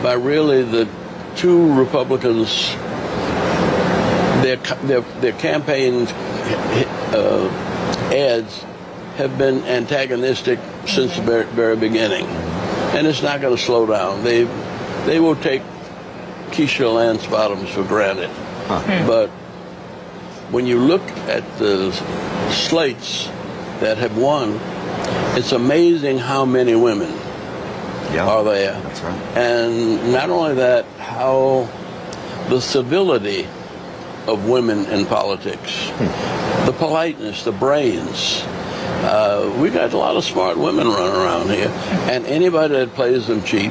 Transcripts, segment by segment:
by really the two Republicans. Their campaign ads have been antagonistic since the very beginning, and it's not going to slow down. They will take Keisha Lance Bottoms for granted, but when you look at the slates that have won, it's amazing how many women are there. That's right. And not only that, how the civility of women in politics, the politeness, the brains. We got a lot of smart women running around here, and anybody that plays them cheap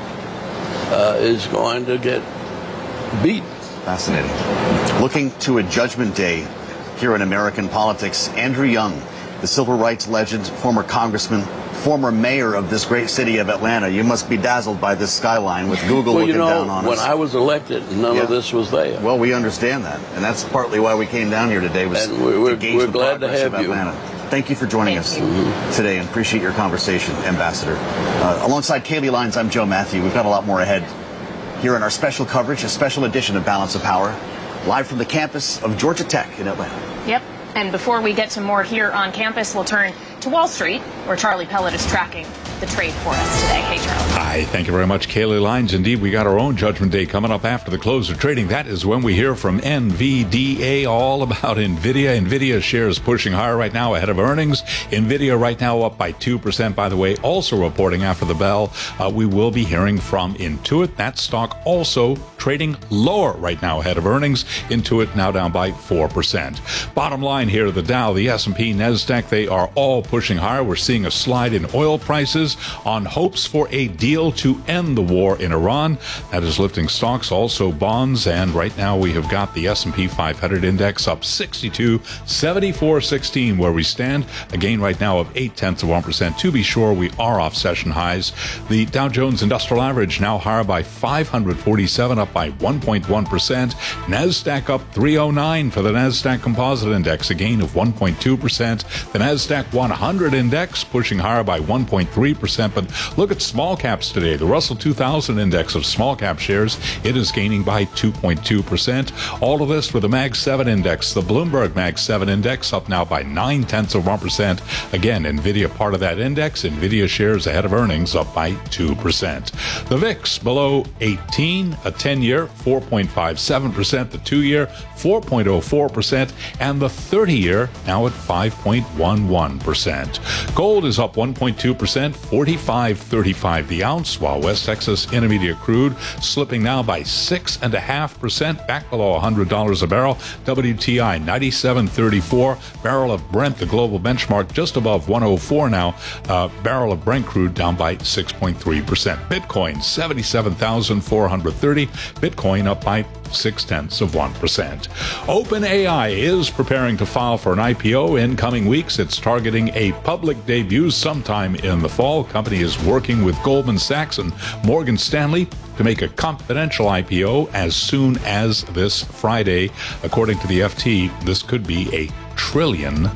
is going to get beat. Fascinating. Looking to a judgment day here in American politics, Andrew Young, the civil rights legend, former congressman, former mayor of this great city of Atlanta. You must be dazzled by this skyline with Google looking down on us. When I was elected, none of this was there. Well, we understand that, and that's partly why we came down here today, was we're glad to have you. Atlanta. Thank you for joining us today, and appreciate your conversation, Ambassador. Alongside Kayleigh Lines, I'm Joe Matthew. We've got a lot more ahead here in our special coverage, a special edition of Balance of Power, live from the campus of Georgia Tech in Atlanta. Yep. And before we get to more here on campus, we'll turn to Wall Street, where Charlie Pellet is tracking the trade for us today. Hey, Charlie. Hi, thank you very much, Kayleigh Lines. Indeed, we got our own Judgment Day coming up after the close of trading. That is when we hear from NVDA all about NVIDIA. NVIDIA shares pushing higher right now ahead of earnings. NVIDIA right now up by 2%, by the way. Also reporting after the bell, we will be hearing from Intuit. That stock also trading lower right now ahead of earnings. Intuit now down by 4%. Bottom line here, the Dow, the S&P, NASDAQ, they are all pushing higher. We're seeing a slide in oil prices on hopes for a deal to end the war in Iran. That is lifting stocks, also bonds, and right now we have got the S&P 500 index up 62, 74.16 where we stand. A gain right now of 0.8%. To be sure, we are off session highs. The Dow Jones Industrial Average now higher by 547, up by 1.1%. NASDAQ up 309 for the NASDAQ Composite Index, a gain of 1.2%. The NASDAQ 100 Index pushing higher by 1.3%. But look at small caps today. The Russell 2000 Index of small cap shares, it is gaining by 2.2%. All of this for the Mag 7 Index. The Bloomberg Mag 7 Index up now by 0.9%. Again, NVIDIA part of that index. NVIDIA shares ahead of earnings up by 2%. The VIX below 18, a 10-year 4.57%, the 2-year 4.04%, and the 30-year now at 5.11%. Gold is up 1.2%, $45.35 the ounce, while West Texas Intermediate crude slipping now by 6.5%, back below $100 a barrel. WTI 97.34, barrel of Brent, the global benchmark, just above 104 now. Barrel of Brent crude down by 6.3%. Bitcoin 77,430, Bitcoin up by 0.6%. OpenAI is preparing to file for an IPO in coming weeks. It's targeting a public debut sometime in the fall. The company is working with Goldman Sachs and Morgan Stanley to make a confidential IPO as soon as this Friday. According to the FT, this could be a $1 trillion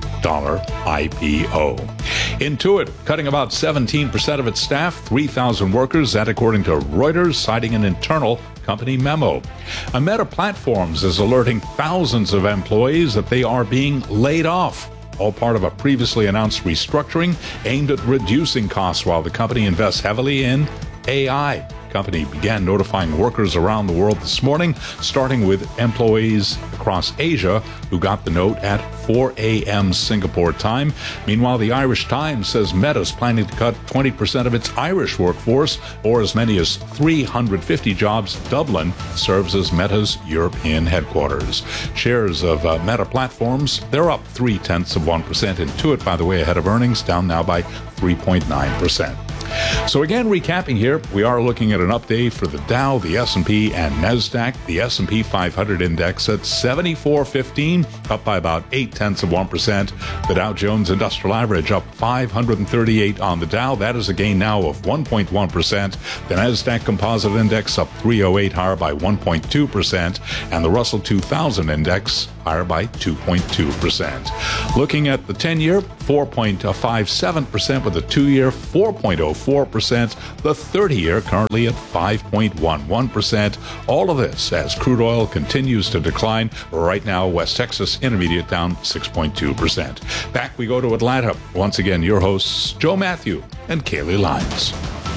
IPO. Intuit cutting about 17% of its staff, 3,000 workers, that according to Reuters, citing an internal company memo. Meta Platforms is alerting thousands of employees that they are being laid off. All part of a previously announced restructuring aimed at reducing costs while the company invests heavily in AI. Company began notifying workers around the world this morning, starting with employees across Asia who got the note at 4 a.m. Singapore time. Meanwhile, the Irish Times says Meta's planning to cut 20% of its Irish workforce, or as many as 350 jobs. Dublin serves as Meta's European headquarters. Shares of Meta Platforms, they're up 0.3%. Intuit, by the way, ahead of earnings, down now by 3.9%. So again, recapping here, we are looking at an update for the Dow, the S&P, and NASDAQ. The S&P 500 index at 74.15, up by about 0.8%. The Dow Jones Industrial Average up 538 on the Dow. That is a gain now of 1.1%. The NASDAQ Composite Index up 308, higher by 1.2%. And the Russell 2000 Index higher by 2.2%. Looking at the 10-year, 4.57%, with the 2-year, 4.04%. 4%. The 30-year currently at 5.11%. All of this as crude oil continues to decline. Right now, West Texas Intermediate down 6.2%. Back we go to Atlanta. Once again, your hosts, Joe Matthew and Kaylee Lyons.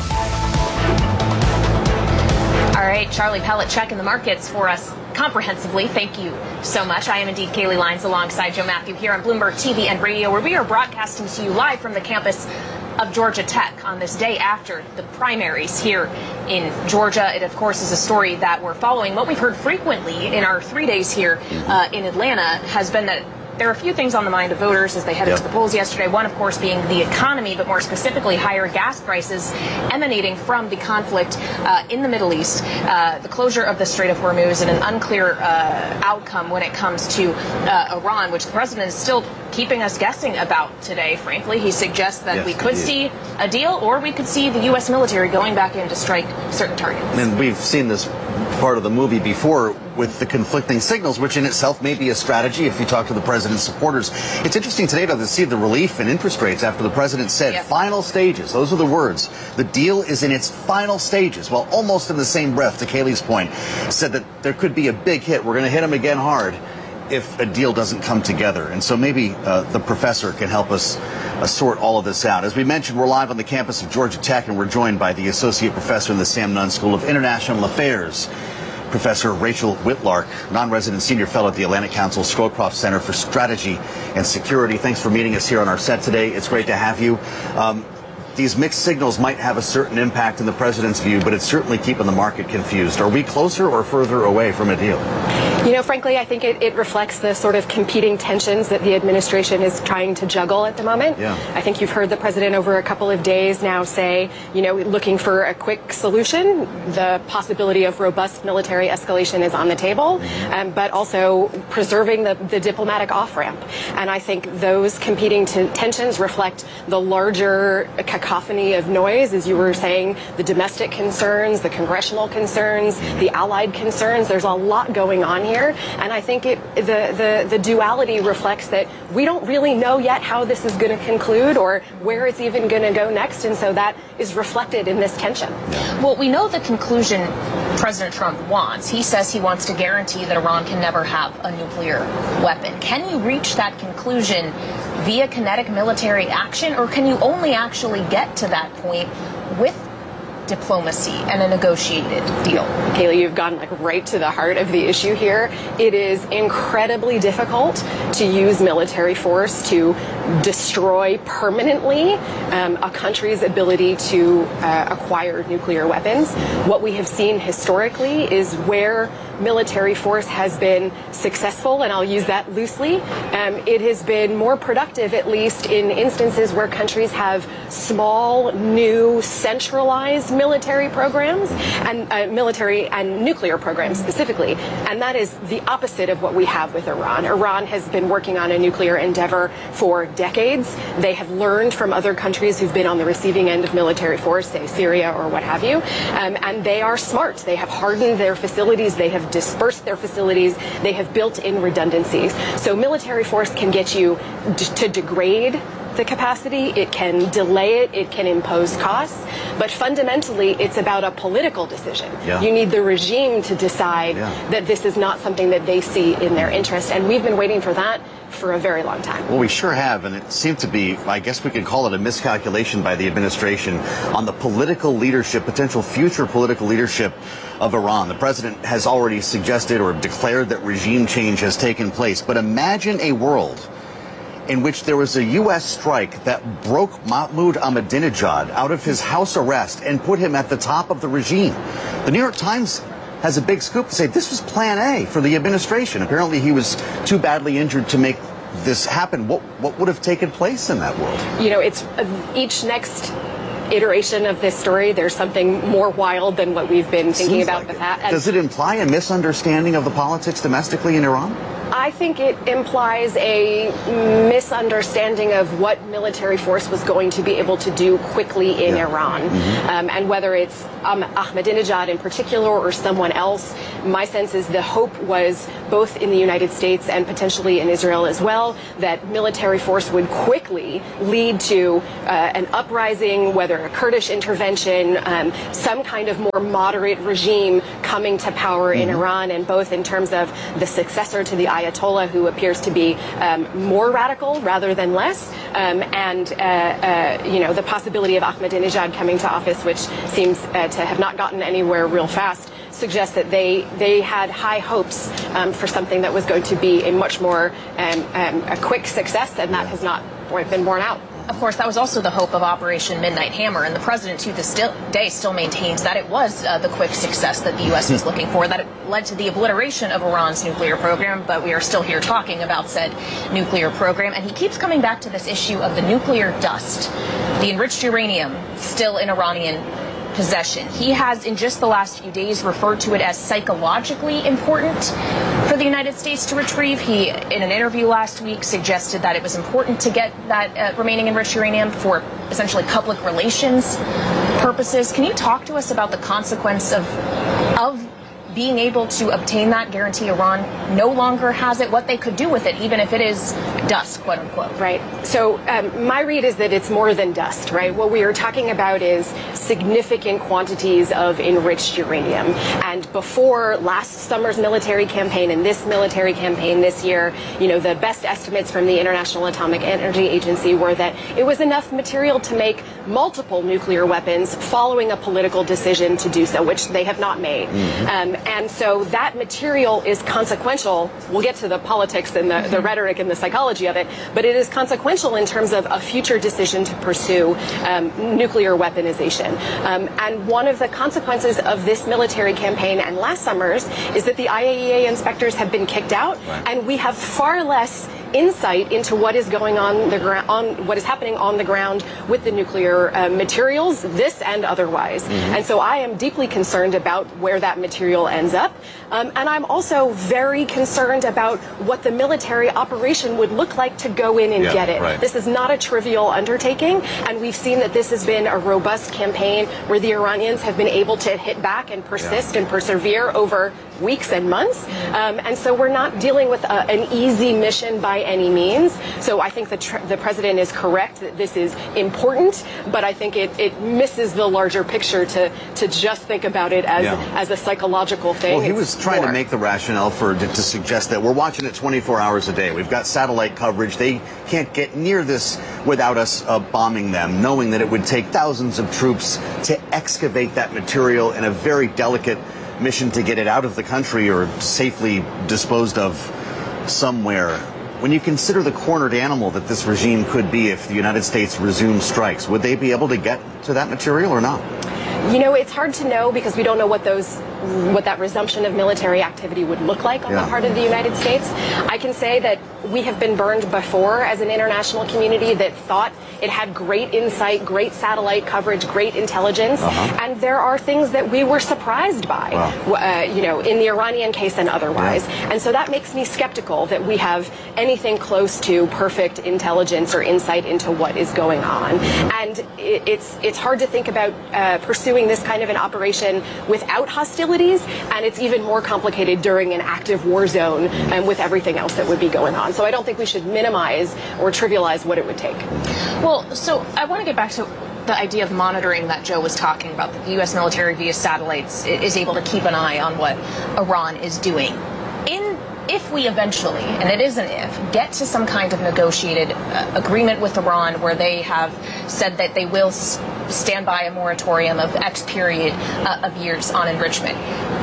All right, Charlie Pellet checking the markets for us comprehensively. Thank you so much. I am indeed Kaylee Lyons alongside Joe Matthew here on Bloomberg TV and Radio, where we are broadcasting to you live from the campus of Georgia Tech on this day after the primaries here in Georgia. It, of course, is a story that we're following. What we've heard frequently in our 3 days here in Atlanta has been that there are a few things on the mind of voters as they headed to the polls yesterday. One, of course, being the economy, but more specifically higher gas prices emanating from the conflict in the Middle East, the closure of the Strait of Hormuz, and an unclear outcome when it comes to Iran, which the president is still keeping us guessing about today, frankly. He suggests that we could see a deal, or we could see the U.S. military going back in to strike certain targets. And we've seen this part of the movie before with the conflicting signals, which in itself may be a strategy if you talk to the president's supporters. It's interesting today to see the relief in interest rates after the president said final stages. Those are the words. The deal is in its final stages. Well, almost in the same breath, to Kaylee's point, said that there could be a big hit. We're going to hit him again hard if a deal doesn't come together. And so maybe the professor can help us sort all of this out. As we mentioned, we're live on the campus of Georgia Tech, and we're joined by the associate professor in the Sam Nunn School of International Affairs, Professor Rachel Whitlark, non-resident senior fellow at the Atlantic Council Scowcroft Center for Strategy and Security. Thanks for meeting us here on our set today. It's great to have you. These mixed signals might have a certain impact in the president's view, but it's certainly keeping the market confused. Are we closer or further away from a deal? You know, frankly, I think it reflects the sort of competing tensions that the administration is trying to juggle at the moment. Yeah. I think you've heard the president over a couple of days now say, you know, looking for a quick solution. The possibility of robust military escalation is on the table, but also preserving the diplomatic off-ramp. And I think those competing tensions reflect the larger cacophony of noise, as you were saying, the domestic concerns, the congressional concerns, the allied concerns. There's a lot going on here. And I think the duality reflects that we don't really know yet how this is going to conclude or where it's even going to go next. And so that is reflected in this tension. Well, we know the conclusion President Trump wants. He says he wants to guarantee that Iran can never have a nuclear weapon. Can you reach that conclusion via kinetic military action, or can you only actually get to that point with diplomacy and a negotiated deal? Kaylee, you've gone right to the heart of the issue here. It is incredibly difficult to use military force to destroy permanently a country's ability to acquire nuclear weapons. What we have seen historically is where military force has been successful, and I'll use that loosely. It has been more productive, at least in instances where countries have small, new, centralized military programs, and military and nuclear programs specifically. And that is the opposite of what we have with Iran. Iran has been working on a nuclear endeavor for decades. They have learned from other countries who've been on the receiving end of military force, say Syria or what have you, and they are smart. They have hardened their facilities. They have dispersed their facilities. They have built in redundancies. So military force can get you to degrade the capacity, it can delay it, it can impose costs, but fundamentally it's about a political decision. You need the regime to decide that this is not something that they see in their interest, and we've been waiting for that for a very long time. Well, we sure have, and it seemed to be, I guess we could call it a miscalculation by the administration on the political leadership, potential future political leadership of Iran. The president has already suggested or declared that regime change has taken place, but imagine a world in which there was a U.S. strike that broke Mahmoud Ahmadinejad out of his house arrest and put him at the top of the regime. The New York Times has a big scoop to say this was plan A for the administration. Apparently he was too badly injured to make this happen. What would have taken place in that world? You know, it's each next iteration of this story, there's something more wild than what we've been thinking about. Does it imply a misunderstanding of the politics domestically in Iran? I think it implies a misunderstanding of what military force was going to be able to do quickly in Iran. And whether it's Ahmadinejad in particular or someone else, my sense is the hope was both in the United States and potentially in Israel as well, that military force would quickly lead to an uprising, whether a Kurdish intervention, some kind of more moderate regime coming to power in Iran, and both in terms of the successor to the Ayatollah, who appears to be more radical rather than less, and the possibility of Ahmadinejad coming to office, which seems to have not gotten anywhere real fast, suggests that they had high hopes for something that was going to be a much more a quick success, and that has not been borne out. Of course, that was also the hope of Operation Midnight Hammer, and the president to this day still maintains that it was the quick success that the U.S. was looking for, that it led to the obliteration of Iran's nuclear program, but we are still here talking about said nuclear program, and he keeps coming back to this issue of the nuclear dust, the enriched uranium still in Iranian possession. He has, in just the last few days, referred to it as psychologically important for the United States to retrieve. He, in an interview last week, suggested that it was important to get that remaining enriched uranium for essentially public relations purposes. Can you talk to us about the consequence of being able to obtain that, guarantee Iran no longer has it, what they could do with it, even if it is dust, quote unquote? Right. So my read is that it's more than dust, right? What we are talking about is significant quantities of enriched uranium. And before last summer's military campaign and this military campaign this year, the best estimates from the International Atomic Energy Agency were that it was enough material to make multiple nuclear weapons following a political decision to do so, which they have not made. And so that material is consequential. We'll get to the politics and the rhetoric and the psychology of it, but it is consequential in terms of a future decision to pursue nuclear weaponization. And one of the consequences of this military campaign and last summer's is that the IAEA inspectors have been kicked out, and we have far less insight into what is going on the ground, what is happening on the ground with the nuclear materials, this and otherwise. And so I am deeply concerned about where that material ends up. And I'm also very concerned about what the military operation would look like to go in and get it. This is not a trivial undertaking, and we've seen that this has been a robust campaign where the Iranians have been able to hit back and persist and persevere over weeks and months. And so we're not dealing with an easy mission by any means. So I think the president is correct that this is important, but I think it misses the larger picture to just think about it as a psychological thing. Well, he was trying to make the rationale to suggest that we're watching it 24 hours a day. We've got satellite coverage. They can't get near this without us bombing them, knowing that it would take thousands of troops to excavate that material in a very delicate mission to get it out of the country or safely disposed of somewhere. When you consider the cornered animal that this regime could be if the United States resumes strikes, would they be able to get to that material or not? It's hard to know because we don't know what that resumption of military activity would look like on the part of the United States. I can say that we have been burned before as an international community that thought it had great insight, great satellite coverage, great intelligence, and there are things that we were surprised by, in the Iranian case and otherwise. And so that makes me skeptical that we have anything close to perfect intelligence or insight into what is going on. And it's hard to think about pursuing this kind of an operation without hostilities, and it's even more complicated during an active war zone and with everything else that would be going on. So I don't think we should minimize or trivialize what it would take. Well, so I want to get back to the idea of monitoring that Joe was talking about, that the U.S. military via satellites is able to keep an eye on what Iran is doing. If we eventually, and it is an if, get to some kind of negotiated agreement with Iran where they have said that they will stand by a moratorium of X period of years on enrichment,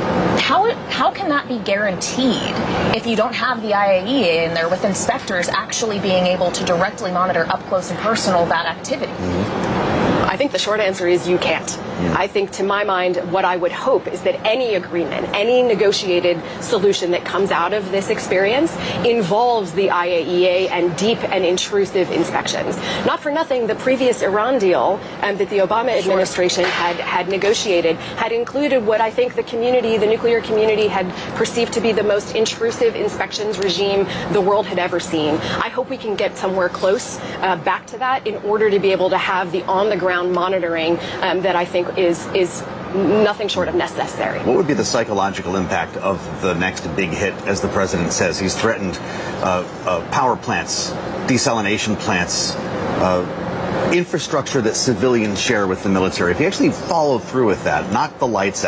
how can that be guaranteed if you don't have the IAEA in there with inspectors actually being able to directly monitor up close and personal that activity? I think the short answer is you can't. I think, to my mind, what I would hope is that any agreement, any negotiated solution that comes out of this experience involves the IAEA and deep and intrusive inspections. Not for nothing, the previous Iran deal that the Obama administration had negotiated had included what I think the nuclear community had perceived to be the most intrusive inspections regime the world had ever seen. I hope we can get somewhere close back to that in order to be able to have the on-the-ground monitoring that I think is nothing short of necessary. What would be the psychological impact of the next big hit, as the president says? He's threatened power plants, desalination plants, infrastructure that civilians share with the military. If he actually followed through with that, knocked the lights out,